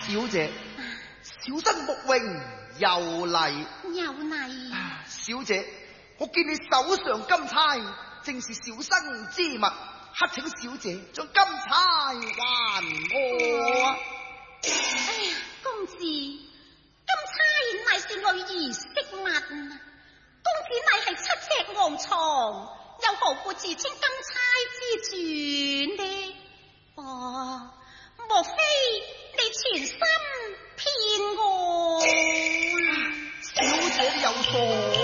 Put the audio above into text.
小姐，小生慕榮有禮。 有禮。 小姐，我見你手上金釵正是小生之物，乞請小姐將金釵還我。 哎呀，公子，金釵乃是女兒飾物，公子乃係七尺昂床，又何故自稱金釵之主呢？莫非你全心騙我？ 小姐你有所